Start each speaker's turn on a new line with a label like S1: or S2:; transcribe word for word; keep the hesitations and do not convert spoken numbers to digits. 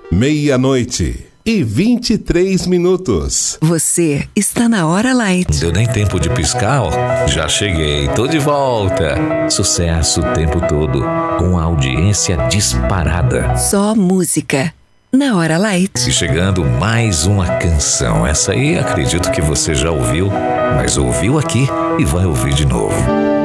S1: Meia-noite e vinte e três minutos.
S2: Você está na Hora Light.
S3: Deu nem tempo de piscar, ó. Já cheguei, tô de volta. Sucesso o tempo todo, com a audiência disparada.
S2: Só música na Hora Light.
S3: E chegando mais uma canção. Essa aí acredito que você já ouviu, mas ouviu aqui e vai ouvir de novo.